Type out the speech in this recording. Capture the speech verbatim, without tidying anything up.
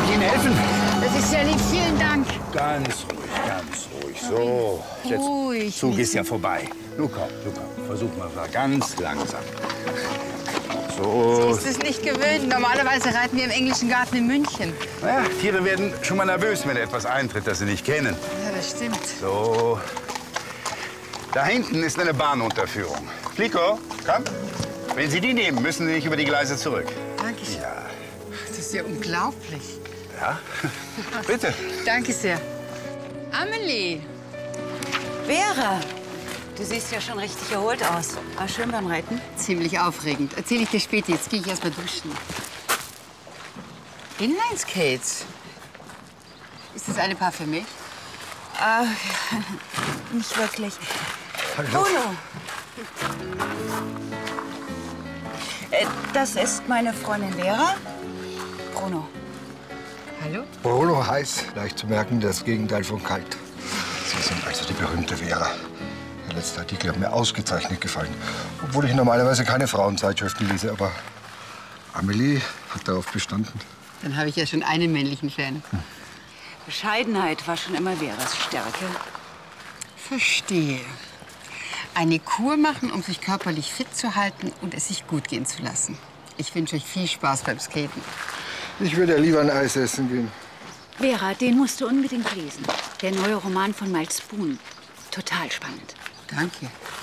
ich Ihnen helfen? Das ist sehr lieb, vielen Dank. Ganz ruhig, ganz ruhig. So, jetzt Ruhig. Zug ist ja vorbei. Nun komm, nun komm. Versuch mal ganz langsam. So. Das ist es nicht gewöhnt. Normalerweise reiten wir im englischen Garten in München. Naja, Tiere werden schon mal nervös, wenn etwas eintritt, das sie nicht kennen. Ja, das stimmt. So. Da hinten ist eine Bahnunterführung. Flico, komm. Wenn Sie die nehmen, müssen Sie nicht über die Gleise zurück. Dankeschön. Ja. Das ist ja unglaublich. Ja? Bitte. Danke sehr. Amelie. Vera, du siehst ja schon richtig erholt aus. War schön beim Reiten? Ziemlich aufregend. Erzähl ich dir später. Jetzt gehe ich erst mal duschen. Inline-Skates. Ist das eine Paar für mich? Äh, nicht wirklich. Hallo. Bruno. Äh, das ist meine Freundin Vera. Bruno. Hallo? Bruno heiß, leicht zu merken, das Gegenteil von kalt. Sie sind also die berühmte Vera. Der letzte Artikel hat mir ausgezeichnet gefallen. Obwohl ich normalerweise keine Frauenzeitschriften lese, aber Amelie hat darauf bestanden. Dann habe ich ja schon einen männlichen Fan. Hm. Bescheidenheit war schon immer Veras Stärke. Verstehe. Eine Kur machen, um sich körperlich fit zu halten und es sich gut gehen zu lassen. Ich wünsche euch viel Spaß beim Skaten. Ich würde ja lieber ein Eis essen gehen. Vera, den musst du unbedingt lesen. Der neue Roman von Miles Boone. Total spannend. Danke.